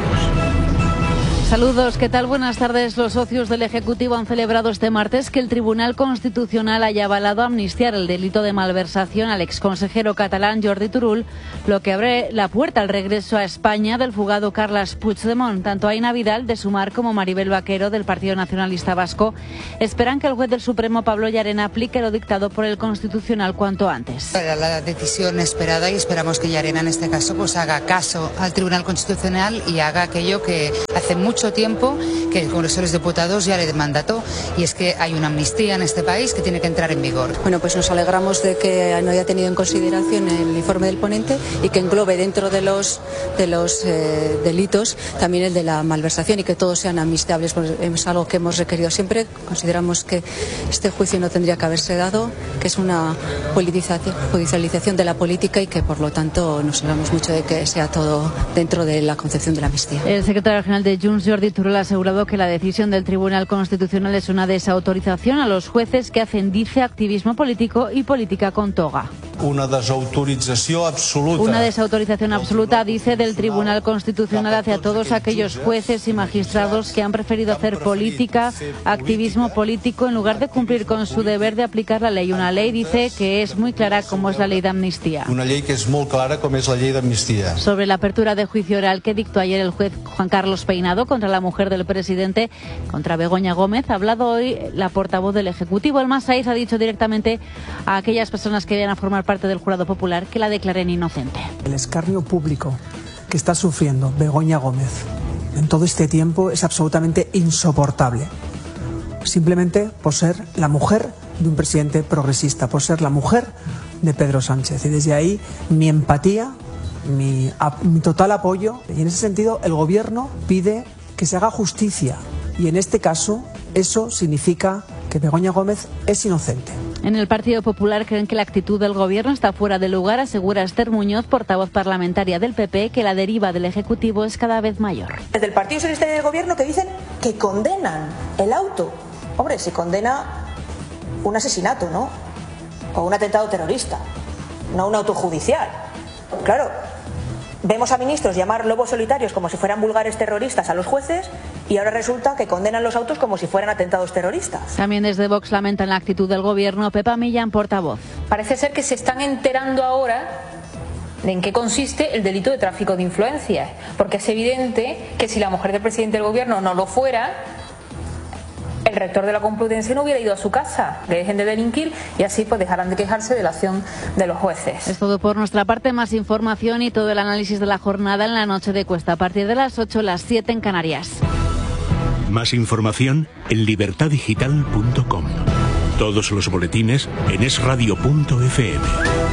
Saludos, ¿qué tal? Buenas tardes. Los socios del Ejecutivo han celebrado este martes que el Tribunal Constitucional haya avalado amnistiar el delito de malversación al exconsejero catalán Jordi Turull, lo que abre la puerta al regreso a España del fugado Carles Puigdemont. Tanto Aina Vidal, de Sumar, como Maribel Vaquero, del Partido Nacionalista Vasco, esperan que el juez del Supremo, Pablo Llarena, aplique lo dictado por el Constitucional cuanto antes. Era la decisión esperada y esperamos que Llarena, en este caso, pues haga caso al Tribunal Constitucional y haga aquello que hace mucho mucho tiempo que el Congreso de los Diputados ya le mandató, y es que hay una amnistía en este país que tiene que entrar en vigor. Bueno, pues nos alegramos de que no haya tenido en consideración el informe del ponente y que englobe dentro de los de los eh, delitos también el de la malversación y que todos sean amnistiables. Pues es algo que hemos requerido siempre. Consideramos que este juicio no tendría que haberse dado, que es una politización, judicialización de la política y que por lo tanto nos alegramos mucho de que sea todo dentro de la concepción de la amnistía. El secretario general de Junts, Jordi Turull, ha asegurado que la decisión del Tribunal Constitucional es una desautorización a los jueces que hacen, dice, activismo político y política con toga. Una desautoritzación absoluta. Una desautorización absoluta, dice, del Tribunal Constitucional hacia todos aquellos jueces y magistrados que han preferido hacer política, activismo político, en lugar de cumplir con su deber de aplicar la ley. Una ley, dice, que es muy clara, como es la ley de amnistía. Una ley que es muy clara, como es la ley de amnistía. Sobre la apertura de juicio oral que dictó ayer el juez Juan Carlos Peinado contra la mujer del presidente, contra Begoña Gómez, ha hablado hoy la portavoz del Ejecutivo. El Massáiz ha dicho directamente a aquellas personas que vayan a formar parte del jurado popular que la declaren inocente. El escarnio público que está sufriendo Begoña Gómez en todo este tiempo es absolutamente insoportable. Simplemente por ser la mujer de un presidente progresista, por ser la mujer de Pedro Sánchez. Y desde ahí mi empatía, mi, a, mi total apoyo. Y en ese sentido el Gobierno pide que se haga justicia. Y en este caso eso significa que Begoña Gómez es inocente. En el Partido Popular creen que la actitud del Gobierno está fuera de lugar. Asegura Esther Muñoz, portavoz parlamentaria del P P, que la deriva del Ejecutivo es cada vez mayor. Desde el Partido Socialista y del Gobierno que dicen que condenan el auto. Hombre, se condena un asesinato, ¿no? O un atentado terrorista, no un auto judicial. Claro, vemos a ministros llamar lobos solitarios como si fueran vulgares terroristas a los jueces y ahora resulta que condenan los autos como si fueran atentados terroristas. También desde Vox lamentan la actitud del Gobierno. Pepa Millán, portavoz. Parece ser que se están enterando ahora de en qué consiste el delito de tráfico de influencias, porque es evidente que si la mujer del presidente del Gobierno no lo fuera, el rector de la Complutense no hubiera ido a su casa. Que dejen de delinquir y así pues dejarán de quejarse de la acción de los jueces. Es todo por nuestra parte. Más información y todo el análisis de la jornada en la noche de Cuesta a partir de las ocho, las siete en Canarias. Más información en libertad digital punto com. Todos los boletines en es radio punto f m.